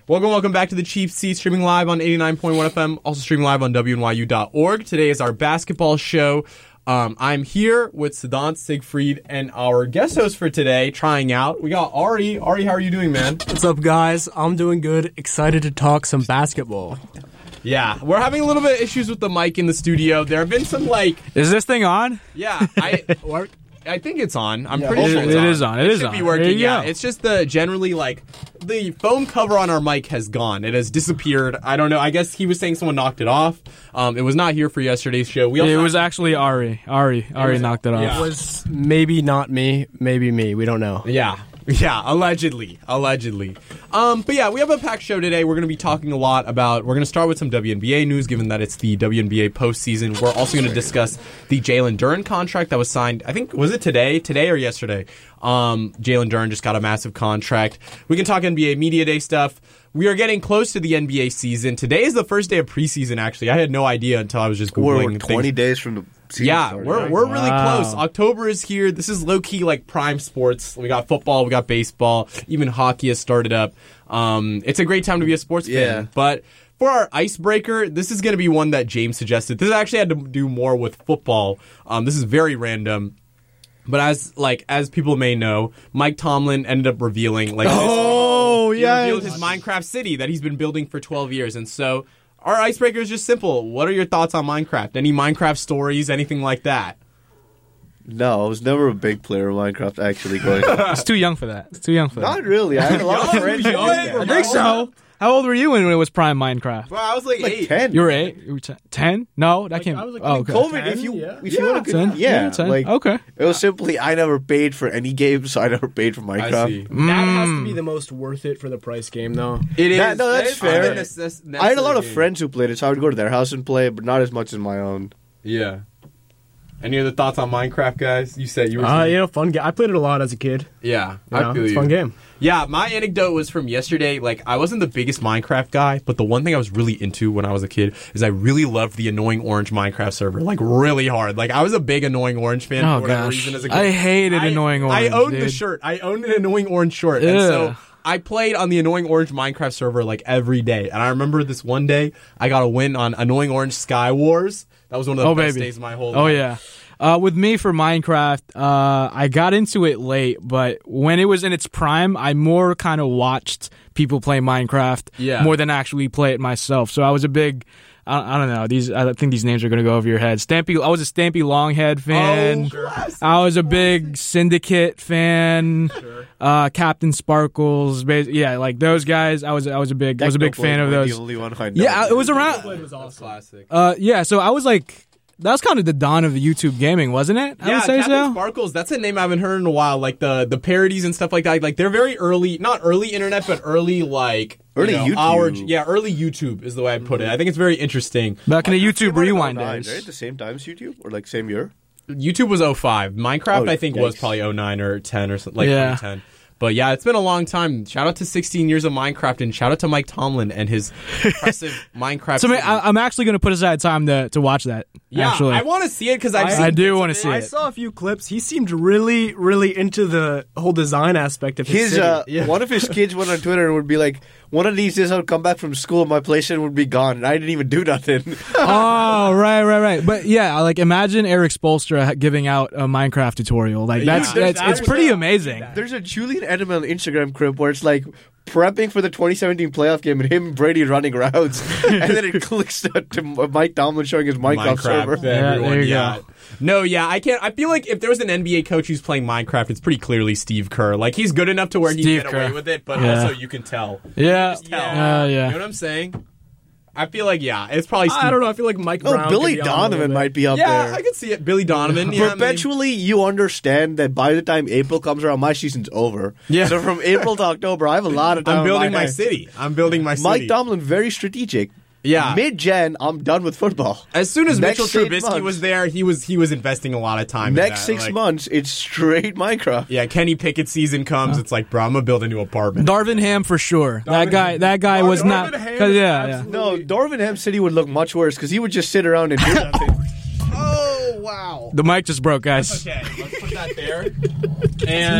Welcome back to the Chief Seat, streaming live on 89.1 FM, also streaming live on WNYU.org. Today is our basketball show. I'm here with Siddhant, Siegfried, and our guest host for today, trying out. We got Ari. Ari, how are you doing, man? What's up, guys? I'm doing good. Excited to talk some basketball. Yeah, we're having a little bit of issues with the mic in the studio. There have been some, Is this thing on? Yeah, I think it's on. I'm pretty sure it is on. It should be working. Yeah, it's just generally the foam cover on our mic has gone. It has disappeared. I don't know. I guess he was saying someone knocked it off. It was not here for yesterday's show. It was actually Ari. Ari knocked it off. Yeah. It was maybe not me, maybe me. We don't know. Yeah, allegedly. But yeah, we have a packed show today. We're going to be talking a lot about, we're going to start with some WNBA news, given that it's the WNBA postseason. We're also going to discuss the Jalen Duren contract that was signed, I think, was it today or yesterday? Jalen Duren just got a massive contract. We can talk NBA Media Day stuff. We are getting close to the NBA season. Today is the first day of preseason, actually. I had no idea until I was just Googling. We're 20 days from the season. Yeah, started, we're really close. October is here. This is low-key prime sports. We got football, we got baseball, even hockey has started up. It's a great time to be a sports fan. But for our icebreaker, this is going to be one that James suggested. This actually had to do more with football. This is very random. But as people may know, Mike Tomlin ended up revealing he revealed his Minecraft city that he's been building for 12 years. And so our icebreaker is just simple. What are your thoughts on Minecraft? Any Minecraft stories, anything like that? No, I was never a big player of Minecraft actually growing up. It's too young for that. Not really. I had a lot of friends. I think so. How old were you when it was prime Minecraft? Well, I was 8. 10. You were 8? You were 10? No, that can't. I was okay. COVID, 10, if you yeah. want to 10. Yeah, 10. Okay. It was simply I never paid for any game, so I never paid for Minecraft. I see. That has to be the most worth it for the price game, though. It is. That's fair. I had a lot of game. friends who played it, so I would go to their house and play, but not as much as my own. Yeah. Any other thoughts on Minecraft, guys? You said you were fun game. I played it a lot as a kid. Yeah, I feel it's you. a fun game. Yeah, my anecdote was from yesterday. I wasn't the biggest Minecraft guy, but the one thing I was really into when I was a kid is I really loved the Annoying Orange Minecraft server, really hard. I was a big Annoying Orange fan for whatever reason as a kid. I hated Annoying Orange. I owned the shirt. I owned an Annoying Orange shirt, and so I played on the Annoying Orange Minecraft server every day. And I remember this one day I got a win on Annoying Orange Sky Wars. That was one of the best days of my whole life. Oh yeah. With me for Minecraft, I got into it late, but when it was in its prime, I more kind of watched people play Minecraft more than actually play it myself. So I was a big, I don't know, I think these names are going to go over your head. I was a Stampy Longhead fan. I was a big Syndicate fan. Captain Sparkles, those guys. I was a big fan of those. The only one I know. Yeah, it was around. Was awesome. Classic. So I was that was kind of the dawn of YouTube gaming, wasn't it? I would say Captain Sparkles, that's a name I haven't heard in a while. The parodies and stuff like that. They're very early, not early internet, but early YouTube. Early YouTube is the way I'd put it. I think it's very interesting. Back in the YouTube Rewind days. Right? At the same time as YouTube? Or same year? YouTube was 05. Minecraft, I think, was probably 09 or 10 or something, 2010. But yeah, it's been a long time. Shout out to 16 years of Minecraft, and shout out to Mike Tomlin and his impressive Minecraft. So I'm actually going to put aside time to watch that. Yeah, actually. I want to see it because I do want to see it. I saw a few clips. He seemed really, really into the whole design aspect of his city. One of his kids went on Twitter and would be like, one of these days I would come back from school and my PlayStation would be gone, and I didn't even do nothing. Oh, right. But yeah, imagine Eric Spoelstra giving out a Minecraft tutorial. It's pretty amazing. There's a Julian Edelman Instagram clip where it's prepping for the 2017 playoff game and him and Brady running routes, and then it clicks to Mike Tomlin showing his Minecraft server. There you go. No, I can't. I feel like if there was an NBA coach who's playing Minecraft, it's pretty clearly Steve Kerr. He's good enough to where he can get away with it, but also you can tell. Yeah. You know what I'm saying? I feel it's probably Steve. I don't know. I feel like Mike Brown. Billy Donovan might be up there. Yeah, I can see it. Billy Donovan. Perpetually, you understand that by the time April comes around, my season's over. Yeah. So from April to October, I have a lot of time. I'm building my city. Mike Tomlin, very strategic. Yeah. Mid-Gen, I'm done with football. As soon as Mitchell Trubisky was there, he was investing a lot of time. Next 6 months, it's straight Minecraft. Yeah, Kenny Pickett season comes. It's bro, I'm gonna build a new apartment. Darvin Ham for sure. That guy was not. No, Darvin Ham City would look much worse because he would just sit around and do nothing. Oh wow! The mic just broke, guys. Okay, let's put that there. And